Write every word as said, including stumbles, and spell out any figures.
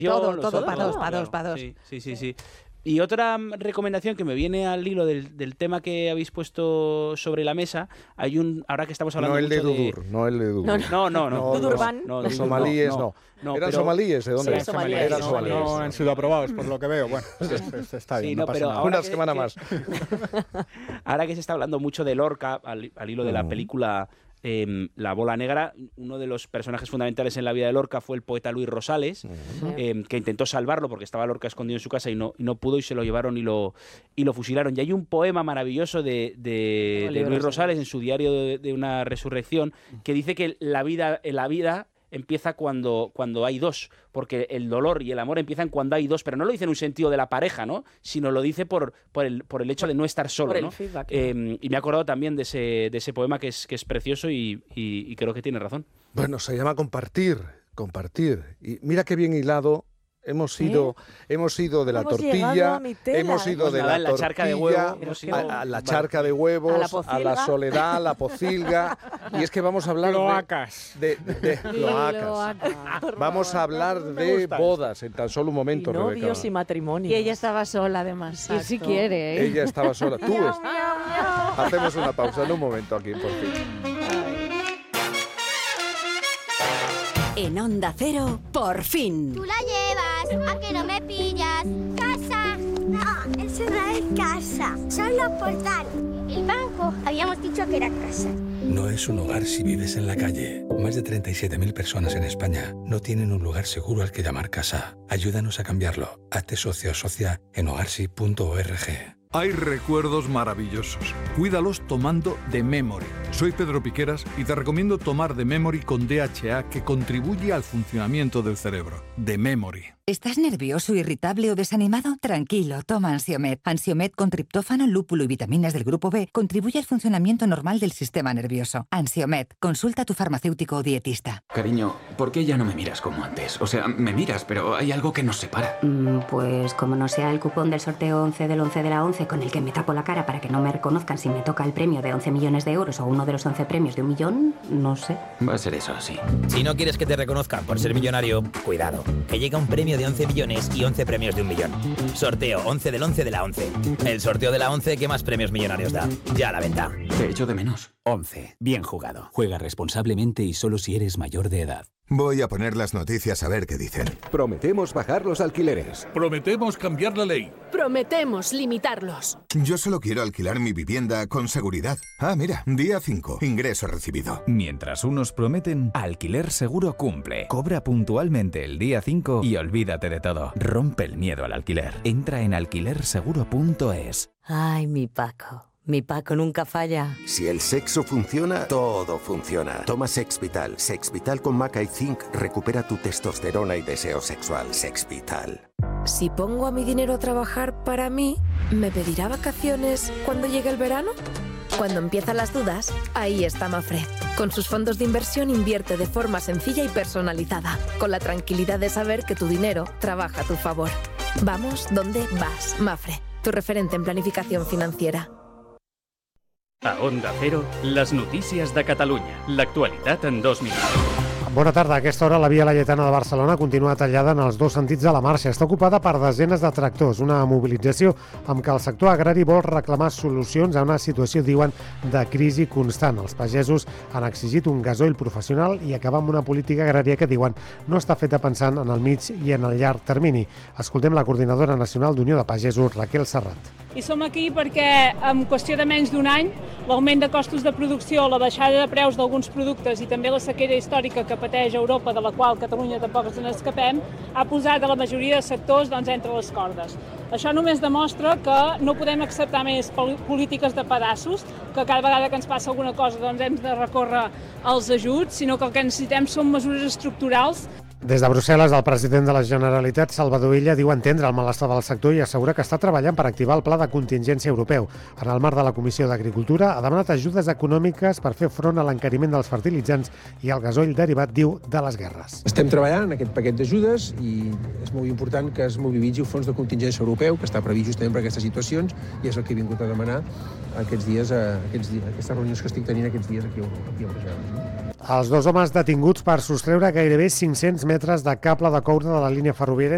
Todo, todo, para dos, para dos, para dos. Sí, sí, sí, sí. Y otra recomendación que me viene al hilo del, del tema que habéis puesto sobre la mesa, hay un, ahora que estamos hablando no el mucho de Dudur, de... no el de Dudur. No, no, no. no, no Durban. no, los somalíes no. no. no ¿Eran pero... somalíes? ¿De dónde? Sí, somalíes. Eran No, somalíes. No han sido aprobados, por lo que veo. Bueno, pues, está bien, sí, no, no pasa pero nada. ahora Una que, semana que... más. Ahora que se está hablando mucho de Lorca, al, al hilo de la película... Eh, La bola negra, uno de los personajes fundamentales en la vida de Lorca fue el poeta Luis Rosales, uh-huh. eh, que intentó salvarlo porque estaba Lorca escondido en su casa y no, y no pudo y se lo llevaron y lo, y lo fusilaron. Y hay un poema maravilloso de, de, de Luis Rosales en su diario de, de una resurrección que dice que la vida, la vida empieza cuando, cuando hay dos, porque el dolor y el amor empiezan cuando hay dos, pero no lo dice en un sentido de la pareja, ¿no? Sino lo dice por, por, el, por el hecho de no estar solo, ¿no? Feedback, eh, y me he acordado también de ese, de ese poema que es, que es precioso y, y, y creo que tiene razón. Bueno, se llama compartir, compartir. Y mira qué bien hilado. Hemos ido, ¿Eh? hemos ido de la hemos tortilla, tela, hemos ido pues de nada, la, la tortilla, charca de huevo, a, a la charca de huevos, a la, a la soledad, a la pocilga. Y es que vamos a hablar cloacas. de, de, de cloacas. Vamos a hablar de bodas en tan solo un momento, y novios Rebeca. y matrimonios. Y ella estaba sola, además. Y si quiere, ¿eh? Ella estaba sola. Tú es... Hacemos una pausa en un momento aquí, por fin. En Onda Cero, por fin. Tú la llevas, ¿a que no me pillas? ¡Casa! No, eso no es casa, son los portales. El banco, habíamos dicho que era casa. No es un hogar si vives en la calle. Más de treinta y siete mil personas en España no tienen un lugar seguro al que llamar casa. Ayúdanos a cambiarlo. Hazte socio o socia en hogarsi punto org. Hay recuerdos maravillosos. Cuídalos tomando The Memory. Soy Pedro Piqueras y te recomiendo tomar The Memory con D H A que contribuye al funcionamiento del cerebro. The Memory. ¿Estás nervioso, irritable o desanimado? Tranquilo, toma Ansiomed. Ansiomed con triptófano, lúpulo y vitaminas del grupo B contribuye al funcionamiento normal del sistema nervioso. Ansiomed, consulta a tu farmacéutico o dietista. Cariño, ¿por qué ya no me miras como antes? O sea, me miras, pero hay algo que nos separa. Mm, pues como no sea el cupón del sorteo once del once de la once con el que me tapo la cara para que no me reconozcan si me toca el premio de once millones de euros o uno de los once premios de un millón, no sé. Va a ser eso, sí. Si no quieres que te reconozcan por ser millonario, cuidado, que llega un premio de once millones y once premios de un millón. Sorteo once del once de la once. El sorteo de la once que más premios millonarios da. Ya a la venta. Te echo de menos. once. Bien jugado. Juega responsablemente y solo si eres mayor de edad. Voy a poner las noticias a ver qué dicen. Prometemos bajar los alquileres. Prometemos cambiar la ley. Prometemos limitarlos. Yo solo quiero alquilar mi vivienda con seguridad. Ah, mira, día cinco, ingreso recibido. Mientras unos prometen, Alquiler Seguro cumple. Cobra puntualmente el día cinco y olvídate de todo. Rompe el miedo al alquiler. Entra en alquiler seguro punto es. Ay, mi Paco. Mi Paco nunca falla. Si el sexo funciona, todo funciona. Toma Sexvital. Sexvital con maca y zinc recupera tu testosterona y deseo sexual. Sexvital. Si pongo a mi dinero a trabajar para mí, ¿me pedirá vacaciones cuando llegue el verano? Cuando empiezan las dudas, ahí está Mafre. Con sus fondos de inversión invierte de forma sencilla y personalizada, con la tranquilidad de saber que tu dinero trabaja a tu favor. Vamos donde vas, Mafre, tu referente en planificación financiera. A Onda Cero, les notícies de Catalunya. L'actualitat en dos minuts. Bona tarda. A aquesta hora la via Laietana de Barcelona continua tallada en els dos sentits de la marxa. Està ocupada per desenes de tractors, una mobilització amb què el sector agrari vol reclamar solucions a una situació, diuen, de crisi constant. Els pagesos han exigit un gasoil professional i acabar amb una política agrària que, diuen, no està feta pensant en el mig i en el llarg termini. Escoltem la coordinadora nacional d'Unió de Pagesos, Raquel Serrat. I som aquí perquè en qüestió de menys d'un any l'augment de costos de producció, la baixada de preus d'alguns productes i també la sequera històrica que pateix Europa, de la qual Catalunya tampoc ens n'escapem, ha posat a la majoria de sectors doncs, entre les cordes. Això només demostra que no podem acceptar més polítiques de pedaços, que cada vegada que ens passa alguna cosa doncs, hem de recórrer als ajuts, sinó que el que necessitem són mesures estructurals. Des de Brussel·les, el president de la Generalitat, Salvador Illa, diu entendre el malestar del sector i assegura que està treballant per activar el pla de contingència europeu. En el marc de la Comissió d'Agricultura, ha demanat ajudes econòmiques per fer front a l'encariment dels fertilitzants i el gasoil derivat, diu, de les guerres. Estem treballant en aquest paquet d'ajudes i és molt important que es mobilitzi el fons de contingència europeu, que està previst justament per aquestes situacions, i és el que he vingut a demanar aquests dies, aquests dies aquestes reunions que estic tenint aquests dies aquí a Brussel·les. Els dos homes detinguts per sostreure gairebé cinc-cents metres de cable de coure de la línia ferroviària